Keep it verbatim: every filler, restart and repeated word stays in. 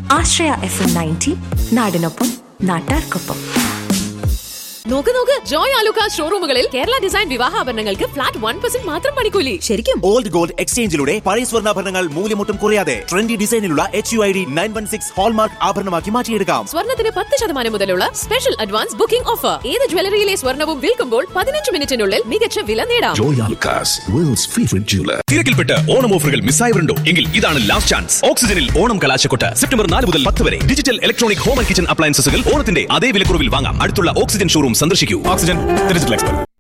ആശ്രയ F M ninety, നാടിനൊപ്പം നാട്ടാർക്കൊപ്പം. നോക്ക് നോക്ക്, Joy Alukkas ഷോറൂമുകളിൽ Kerala design വിവാഹാഭരണങ്ങൾക്ക് flat one percent മാത്രം പണിക്കൂലി. ശരിക്കും ഓൾഡ് ഗോൾഡ് എക്സ്ചേഞ്ചിലൂടെ പഴയ സ്വർണ്ണാഭരണങ്ങൾ മൂല്യമൊട്ടും കുറയാതെ trendy ഡിസൈനിലുള്ള H U I D nine one six hallmark ആഭരണമാക്കി മാറ്റിയെടുക്കാം. സ്വർണ്ണത്തിന് പത്ത് ശതമാനം മുതലുള്ള സ്പെഷ്യൽ അഡ്വാൻസ് ബുക്കിംഗ് ഓഫർ. ഏത് ജ്വല്ലറിയിലെ സ്വർണ്ണവും വിൽക്കുമ്പോൾ പതിനഞ്ച് മിനിറ്റിനുള്ളിൽ മികച്ച വില നേടാം. Joy Alukkas, worlds favourite jeweller. തിരക്കിൽപ്പെട്ട് Onam ഓഫറുകൾ മിസ്സായവരുണ്ടോ? എങ്കിൽ ഇതാണ് ലാസ്റ്റ് ചാൻസ്. ഓക്സിജനിൽ ഓണം കലാശക്കൊട്ട് സെപ്റ്റംബർ നാല് മുതൽ പത്ത് വരെ. Digital electronic home and kitchen അപ്ലയൻസസുകൾ ഓണത്തിന്റെ അതേ വിലക്കുറവിൽ വാങ്ങാം. അടുത്തുള്ള ഓക്സിജൻ ഷോറൂം സന്ദർശിക്കൂ. Oxygen digital expert.